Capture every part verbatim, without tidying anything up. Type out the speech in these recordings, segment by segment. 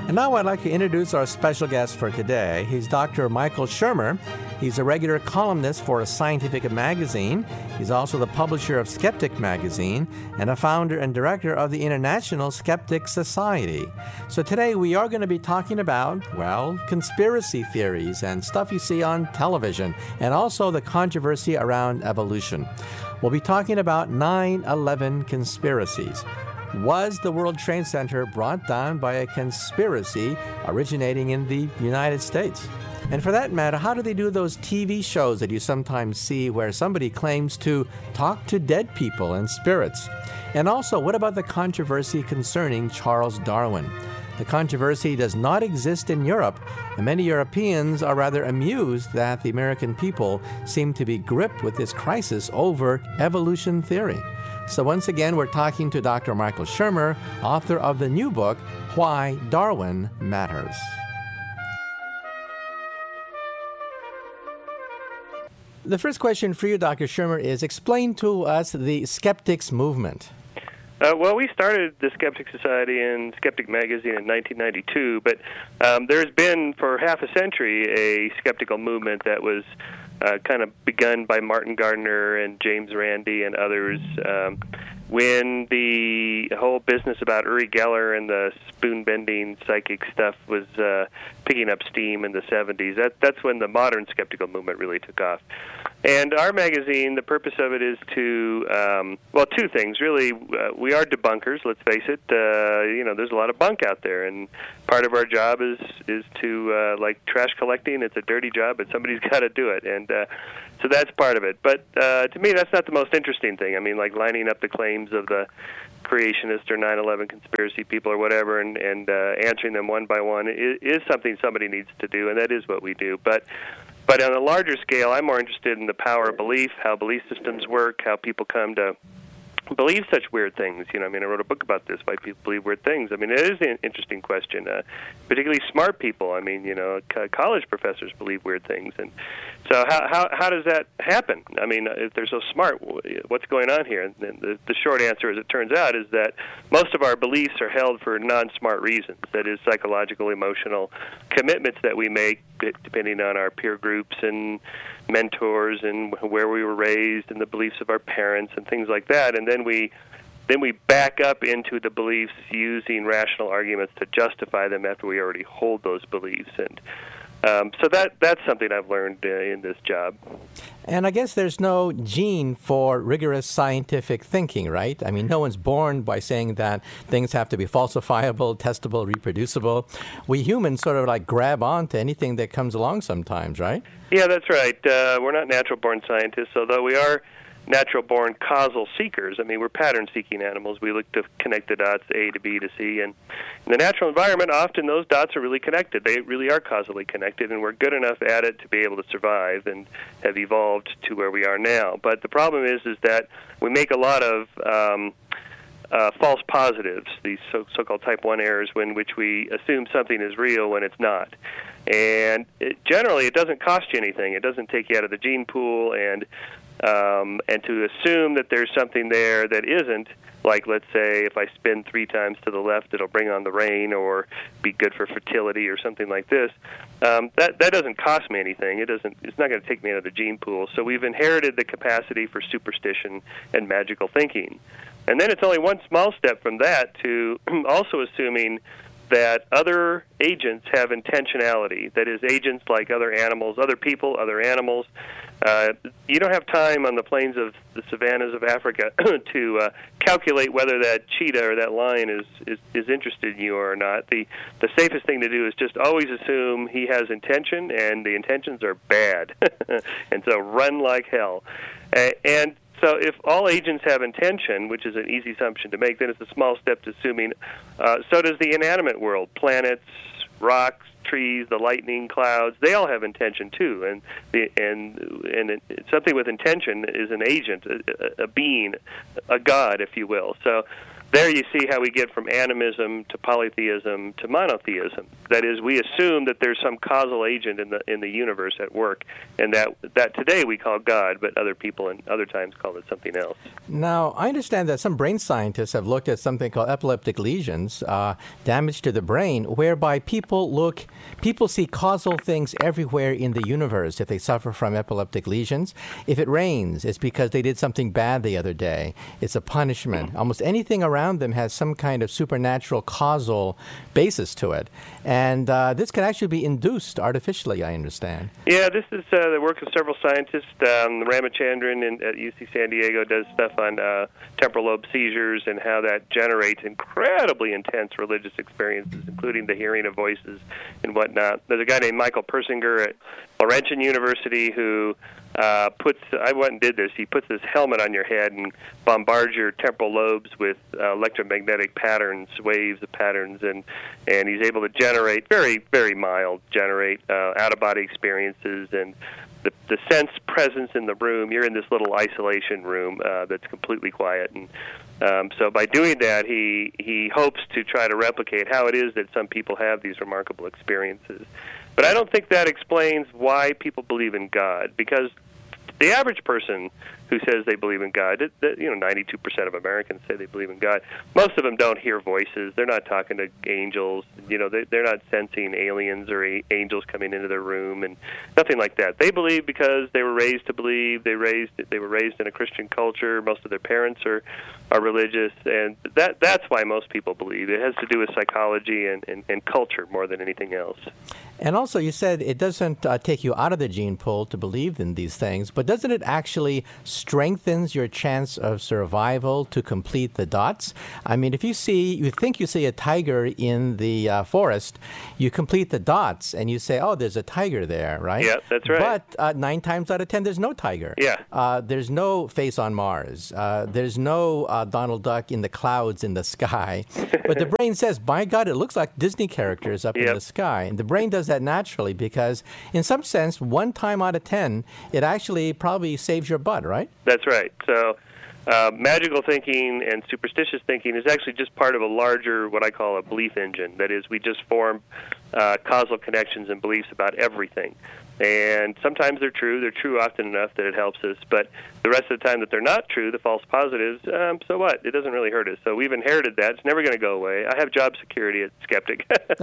And now I'd like to introduce our special guest for today. He's Doctor Michael Shermer. He's a regular columnist for Scientific Magazine. He's also the publisher of Skeptic Magazine and a founder and director of the International Skeptic Society. So today we are going to be talking about, well, conspiracy theories and stuff you see on television, and also the controversy around evolution. We'll be talking about nine eleven conspiracies. Was the World Trade Center brought down by a conspiracy originating in the United States? And for that matter, how do they do those T V shows that you sometimes see where somebody claims to talk to dead people and spirits? And also, what about the controversy concerning Charles Darwin? The controversy does not exist in Europe, and many Europeans are rather amused that the American people seem to be gripped with this crisis over evolution theory. So once again, we're talking to Doctor Michael Shermer, author of the new book, Why Darwin Matters. The first question for you, Doctor Shermer, is explain to us the skeptics movement. Uh, well, we started the Skeptic Society and Skeptic Magazine in nineteen ninety-two, but um, there's been for half a century a skeptical movement that was uh, kind of begun by Martin Gardner and James Randi and others um, when the whole business about Uri Geller and the spoon-bending psychic stuff was uh, picking up steam in the seventies. That, that's when the modern skeptical movement really took off. And our magazine, the purpose of it is to, um, well, two things, really. Uh, we are debunkers, let's face it. Uh, you know, there's a lot of bunk out there, and part of our job is, is to, uh, like trash collecting, it's a dirty job, but somebody's got to do it. And uh, so that's part of it. But uh, to me, that's not the most interesting thing. I mean, like lining up the claims of the creationist or nine eleven conspiracy people or whatever and, and uh, answering them one by one is, is something somebody needs to do, and that is what we do. But But on a larger scale, I'm more interested in the power of belief, how belief systems work, how people come to believe such weird things. You know, I mean, I wrote a book about this, why people believe weird things. I mean, it is an interesting question. Uh, particularly smart people. I mean, you know, co- college professors believe weird things. And so how, how how does that happen? I mean, if they're so smart, what's going on here? And the, the short answer, as it turns out, is that most of our beliefs are held for non-smart reasons. That is, psychological, emotional commitments that we make depending on our peer groups and mentors and where we were raised and the beliefs of our parents and things like that. And then we then we back up into the beliefs using rational arguments to justify them after we already hold those beliefs. And um, so that that's something I've learned uh, in this job. And I guess there's no gene for rigorous scientific thinking, right? I mean, no one's born by saying that things have to be falsifiable, testable, reproducible. We humans sort of like grab on to anything that comes along sometimes, right? Yeah, that's right. Uh, we're not natural-born scientists, although we are natural-born causal seekers. I mean, we're pattern-seeking animals. We look to connect the dots A to B to C, and in the natural environment, often those dots are really connected. They really are causally connected, and we're good enough at it to be able to survive and have evolved to where we are now. But the problem is, is that we make a lot of um, uh, false positives, these so- so-called type one errors, in which we assume something is real when it's not. And it, generally, it doesn't cost you anything. It doesn't take you out of the gene pool, and Um, and to assume that there's something there that isn't, like, let's say, if I spin three times to the left, it'll bring on the rain or be good for fertility or something like this, um, that, that doesn't cost me anything. It doesn't. It's not going to take me out of the gene pool. So we've inherited the capacity for superstition and magical thinking. And then it's only one small step from that to also assuming that other agents have intentionality. That is, agents like other animals, other people, other animals. Uh, you don't have time on the plains of the savannas of Africa to uh, calculate whether that cheetah or that lion is, is, is interested in you or not. The the safest thing to do is just always assume he has intention, and the intentions are bad. And so run like hell. Uh, and So if all agents have intention, which is an easy assumption to make, then it's a small step to assuming uh, so does the inanimate world. Planets, rocks, trees, the lightning, clouds, they all have intention too. And the, and and it, something with intention is an agent, a, a being, a god, if you will. So there you see how we get from animism to polytheism to monotheism. That is, we assume that there's some causal agent in the in the universe at work, and that that today we call God, but other people in other times call it something else. Now, I understand that some brain scientists have looked at something called epileptic lesions, uh, damage to the brain, whereby people look, people see causal things everywhere in the universe if they suffer from epileptic lesions. If it rains, it's because they did something bad the other day. It's a punishment. Mm-hmm. Almost anything around them has some kind of supernatural causal basis to it. And uh, this can actually be induced artificially, I understand. Yeah, this is uh, the work of several scientists. Um, Ramachandran in, at U C San Diego does stuff on uh, temporal lobe seizures and how that generates incredibly intense religious experiences, including the hearing of voices and whatnot. There's a guy named Michael Persinger at Laurentian University who uh, puts, I went and did this, he puts this helmet on your head and bombards your temporal lobes with uh, electromagnetic patterns, waves of patterns, and, and he's able to generate, very, very mild, generate uh, out-of-body experiences and the, the sense presence in the room. You're in this little isolation room uh, that's completely quiet. And um, so by doing that, he, he hopes to try to replicate how it is that some people have these remarkable experiences. But I don't think that explains why people believe in God, because the average person who says they believe in God, it, it, you know, ninety-two percent of Americans say they believe in God. Most of them don't hear voices. They're not talking to angels. You know, they, they're not sensing aliens or a, angels coming into their room and nothing like that. They believe because they were raised to believe. They raised they were raised in a Christian culture. Most of their parents are are religious, and that that's why most people believe. It has to do with psychology and, and, and culture more than anything else. And also, you said it doesn't uh, take you out of the gene pool to believe in these things, but doesn't it actually strengthens your chance of survival to complete the dots? I mean, if you see, you think you see a tiger in the uh, forest, you complete the dots and you say, oh, there's a tiger there, right? Yeah, that's right. But uh, nine times out of ten, there's no tiger. Yeah. Uh, there's no face on Mars. Uh, there's no uh, Donald Duck in the clouds in the sky. But the brain says, by God, it looks like Disney characters up yep. in the sky. And the brain does that naturally because, in some sense, one time out of ten, it actually probably saves your butt, right? That's right. So uh, magical thinking and superstitious thinking is actually just part of a larger, what I call a belief engine. That is, we just form uh, causal connections and beliefs about everything. And sometimes they're true. They're true often enough that it helps us. But the rest of the time that they're not true, the false positives, um, so what? It doesn't really hurt us. So we've inherited that. It's never going to go away. I have job security at Skeptic.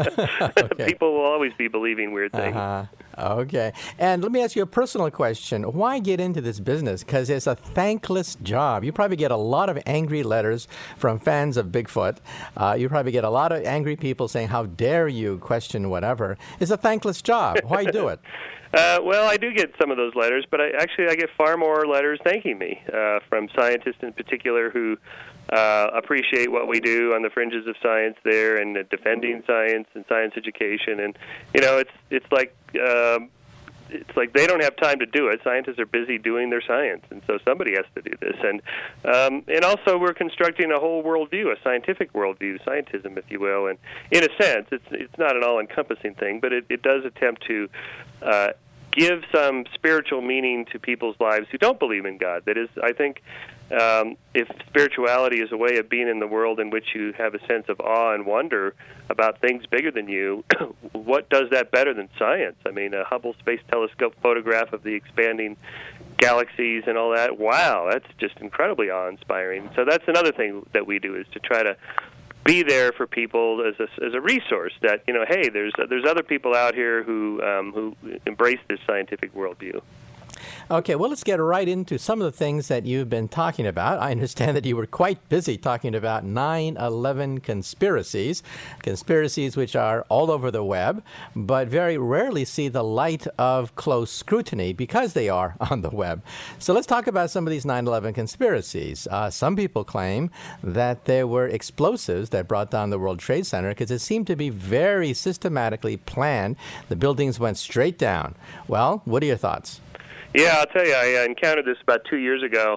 People will always be believing weird things. Uh-huh. Okay. And let me ask you a personal question. Why get into this business? Because it's a thankless job. You probably get a lot of angry letters from fans of Bigfoot. Uh, you probably get a lot of angry people saying, how dare you question whatever. It's a thankless job. Why do it? Uh, well, I do get some of those letters, but I, actually I get far more letters thanking me uh, from scientists in particular who uh, appreciate what we do on the fringes of science there and uh, defending science and science education. And, you know, it's it's like um, it's like they don't have time to do it. Scientists are busy doing their science, and so somebody has to do this. And um, and also we're constructing a whole worldview, a scientific worldview, scientism, if you will. And in a sense, it's it's not an all-encompassing thing, but it, it does attempt to uh, give some spiritual meaning to people's lives who don't believe in God. That is, I think, um, if spirituality is a way of being in the world in which you have a sense of awe and wonder about things bigger than you, what does that better than science? I mean, a Hubble Space Telescope photograph of the expanding galaxies and all that, wow, that's just incredibly awe-inspiring. So that's another thing that we do, is to try to be there for people as a, as a resource that, you know, hey, there's there's other people out here who um, who embrace this scientific worldview. Okay, well, let's get right into some of the things that you've been talking about. I understand that you were quite busy talking about nine eleven conspiracies, conspiracies which are all over the web, but very rarely see the light of close scrutiny because they are on the web. So let's talk about some of these nine eleven conspiracies. Uh, some people claim that there were explosives that brought down the World Trade Center because it seemed to be very systematically planned. The buildings went straight down. Well, what are your thoughts? Yeah, I'll tell you, I encountered this about two years ago.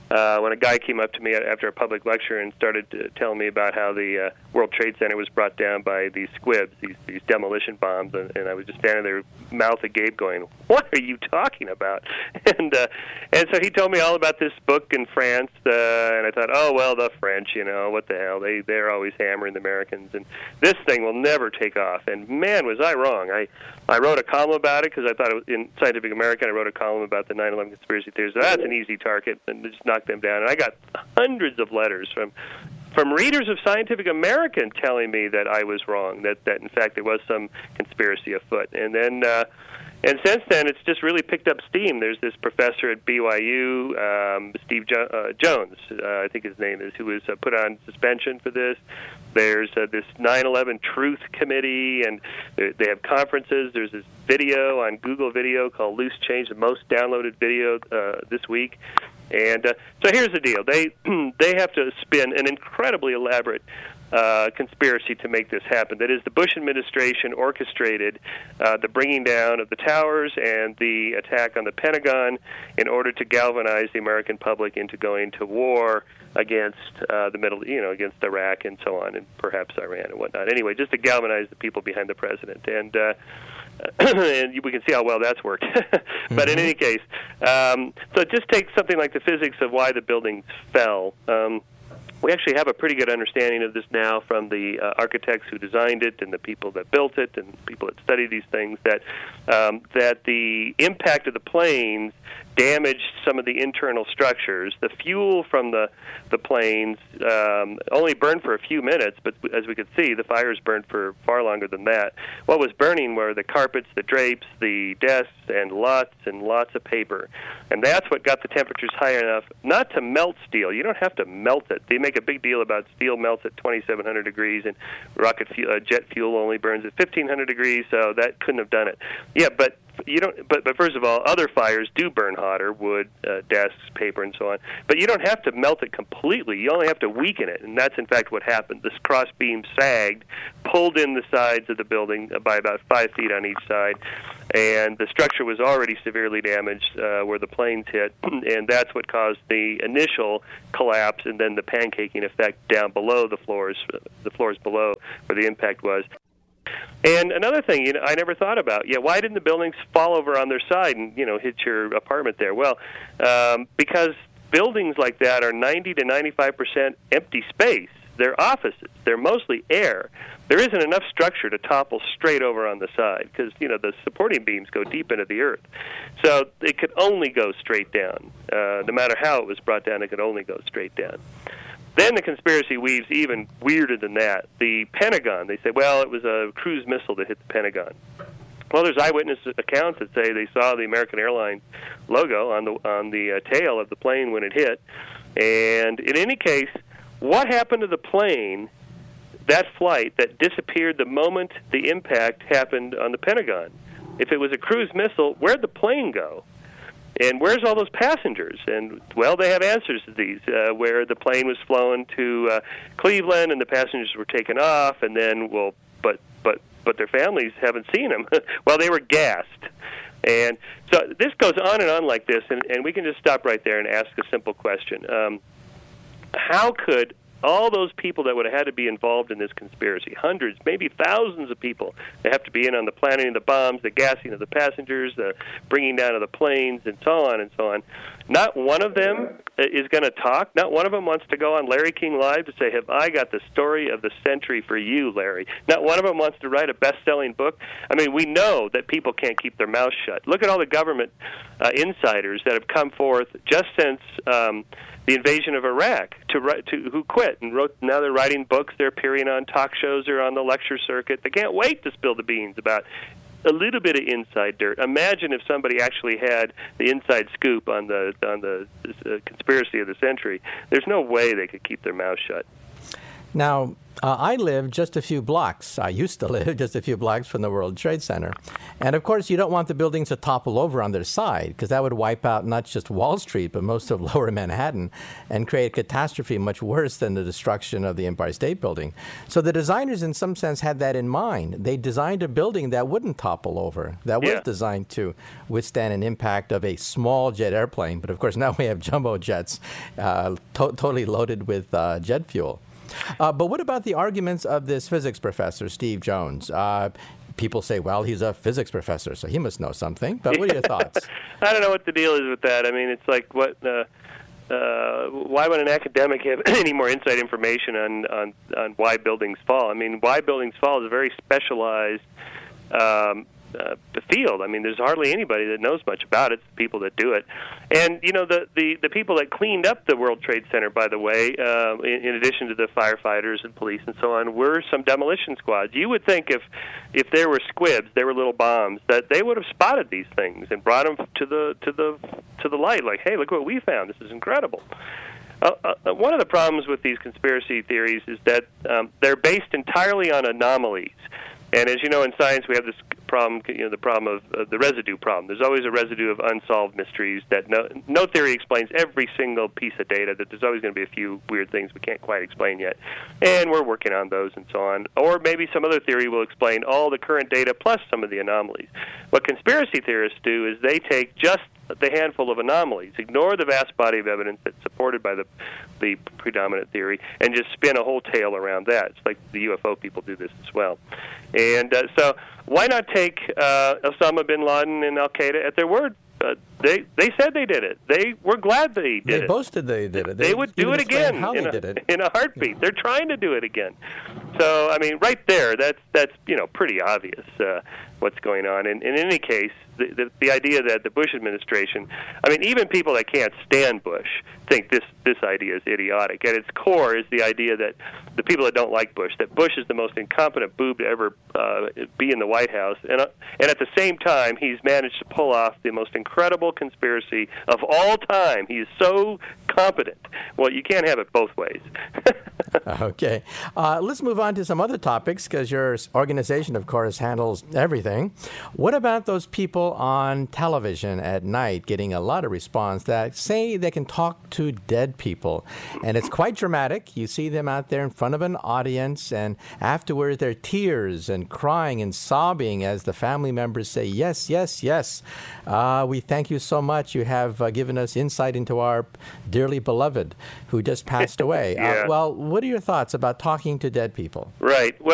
uh, when a guy came up to me after a public lecture and started to tell me about how the uh, World Trade Center was brought down by these squibs, these, these demolition bombs, and, and I was just standing there, mouth agape, going, "What are you talking about?" And uh, and so he told me all about this book in France, uh, and I thought, oh, well, the French, you know, what the hell? They, they're always hammering the Americans, and this thing will never take off. And, man, was I wrong. I, I wrote a column about it because I thought it was in Scientific American. I wrote a column about the nine eleven conspiracy theories. So that's an easy target, and just knocked them down. And I got hundreds of letters from from readers of Scientific American telling me that I was wrong, that, that in fact, there was some conspiracy afoot. And then... Uh, And since then, it's just really picked up steam. There's this professor at B Y U, um, Steve jo- uh, Jones, uh, I think his name is, who was uh, put on suspension for this. There's uh, this nine eleven Truth Committee, and they have conferences. There's this video on Google Video called Loose Change, the most downloaded video uh, this week. And uh, so here's the deal. They they have to spin an incredibly elaborate uh, conspiracy to make this happen. That is, the Bush administration orchestrated uh, the bringing down of the towers and the attack on the Pentagon in order to galvanize the American public into going to war against uh, the Middle, you know, against Iraq and so on, and perhaps Iran and whatnot. Anyway, just to galvanize the people behind the president. And uh, and we can see how well that's worked. But mm-hmm. in any case, um, so just take something like the physics of why the buildings fell. Um, we actually have a pretty good understanding of this now from the uh, architects who designed it and the people that built it and people that study these things, that um, that the impact of the planes damaged some of the internal structures. The fuel from the the planes um, only burned for a few minutes, but as we could see, the fires burned for far longer than that. What was burning were the carpets, the drapes, the desks, and lots and lots of paper. And that's what got the temperatures high enough not to melt steel. You don't have to melt it. They make a big deal about steel melts at twenty-seven hundred degrees, and rocket fuel, uh, jet fuel only burns at fifteen hundred degrees, so that couldn't have done it. Yeah, but you don't. But but first of all, other fires do burn hotter: wood, uh, desks, paper, and so on. But you don't have to melt it completely. You only have to weaken it, and that's in fact what happened. This cross beam sagged, pulled in the sides of the building by about five feet on each side, and the structure was already severely damaged uh, where the planes hit, and that's what caused the initial collapse, and then the pancaking effect down below the floors, the floors below where the impact was. And another thing, you know, I never thought about, yeah, why didn't the buildings fall over on their side and, you know, hit your apartment there? Well, um, because buildings like that are ninety to ninety-five percent empty space. They're offices. They're mostly air. There isn't enough structure to topple straight over on the side because, you know, the supporting beams go deep into the earth. So it could only go straight down. Uh, no matter how it was brought down, it could only go straight down. Then the conspiracy weaves even weirder than that. The Pentagon, they say, well, it was a cruise missile that hit the Pentagon. Well, there's eyewitness accounts that say they saw the American Airlines logo on the on the uh, tail of the plane when it hit. And in any case, what happened to the plane, that flight, that disappeared the moment the impact happened on the Pentagon? If it was a cruise missile, where'd the plane go? And where's all those passengers? And, well, they have answers to these, uh, where the plane was flown to uh, Cleveland and the passengers were taken off, and then, well, but but but their families haven't seen them. Well, they were gassed. And so this goes on and on like this, and, and we can just stop right there and ask a simple question. Um, how could all those people that would have had to be involved in this conspiracy, hundreds, maybe thousands of people that have to be in on the planning of the bombs, the gassing of the passengers, the bringing down of the planes, and so on and so on, not one of them is going to talk. Not one of them wants to go on Larry King Live to say, have I got the story of the century for you, Larry? Not one of them wants to write a best-selling book. I mean, we know that people can't keep their mouths shut. Look at all the government uh, insiders that have come forth just since um, the invasion of Iraq, to, to who quit and wrote. Now they're writing books. They're appearing on talk shows or on the lecture circuit. They can't wait to spill the beans about a little bit of inside dirt. Imagine if somebody actually had the inside scoop on the on the uh, conspiracy of the century. There's no way they could keep their mouth shut. Now, uh, I live just a few blocks. I used to live just a few blocks from the World Trade Center. And of course, you don't want the buildings to topple over on their side, because that would wipe out not just Wall Street, but most of lower Manhattan and create a catastrophe much worse than the destruction of the Empire State Building. So the designers, in some sense, had that in mind. They designed a building that wouldn't topple over, that was Yeah. designed to withstand an impact of a small jet airplane. But of course, now we have jumbo jets uh, to- totally loaded with uh, jet fuel. Uh, but what about the arguments of this physics professor, Steve Jones? Uh, people say, well, he's a physics professor, so he must know something. But what are your thoughts? I don't know what the deal is with that. I mean, it's like, what? Uh, uh, why would an academic have any more inside information on, on, on why buildings fall? I mean, why buildings fall is a very specialized um, uh, field. I mean, there's hardly anybody that knows much about it. It's the people that do it. And, you know, the, the, the people that cleaned up the World Trade Center, by the way, uh, in, in addition to the firefighters and police and so on, were some demolition squads. You would think if if there were squibs, there were little bombs, that they would have spotted these things and brought them to the to the to the light. Like, hey, look what we found. This is incredible. Uh, uh, one of the problems with these conspiracy theories is that um, they're based entirely on anomalies. And as you know, in science, we have this problem, you know, the problem of uh, the residue problem. There's always a residue of unsolved mysteries that no, no theory explains every single piece of data, that there's always going to be a few weird things we can't quite explain yet. And we're working on those and so on. Or maybe some other theory will explain all the current data plus some of the anomalies. What conspiracy theorists do is they take just the handful of anomalies, ignore the vast body of evidence that's supported by the the predominant theory, and just spin a whole tale around that. It's like the U F O people do this as well. And uh, so why not take uh, Osama bin Laden and Al-Qaeda at their word? Uh, they they said they did it. They were glad they did they it. They boasted they did it. They, they would do it again how in, they a, did it. in a heartbeat. Yeah. They're trying to do it again. So, I mean, right there, that's, that's you know, pretty obvious uh, what's going on. And, and in any case, the, the, the idea that the Bush administration, I mean, even people that can't stand Bush think this, this idea is idiotic. At its core is the idea that the people that don't like Bush, that Bush is the most incompetent boob to ever uh, be in the White House. And, uh, and at the same time, he's managed to pull off the most incredible conspiracy of all time. He's so competent. Well, you can't have it both ways. Okay. Uh, let's move on to some other topics, because your organization, of course, handles everything. What about those people on television at night getting a lot of response that say they can talk to dead people? And it's quite dramatic. You see them out there in front of an audience, and afterwards they're tears and crying and sobbing as the family members say, yes, yes, yes. Uh, we thank you so much. You have uh, given us insight into our dearly beloved who just passed away. Yeah. Uh, well, what are your thoughts about talking to dead people? Right. Well,